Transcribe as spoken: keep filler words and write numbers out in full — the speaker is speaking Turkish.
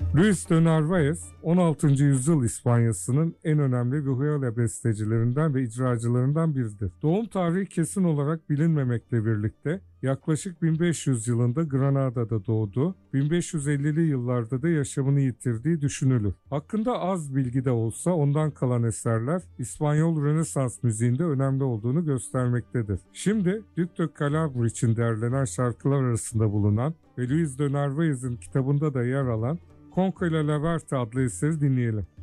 Luis de Narvaez, on altıncı yüzyıl İspanyası'nın en önemli vihuela bestecilerinden ve icracılarından biridir. Doğum tarihi kesin olarak bilinmemekle birlikte yaklaşık bin beş yüz yılında Granada'da doğdu, bin beş yüz ellili yıllarda da yaşamını yitirdiği düşünülür. Hakkında az bilgi de olsa ondan kalan eserler İspanyol Rönesans müziğinde önemli olduğunu göstermektedir. Şimdi Duc de Calabria için derlenen şarkılar arasında bulunan ve Luis de Narvaez'in kitabında da yer alan Conca la Verte adlı eseri dinleyelim.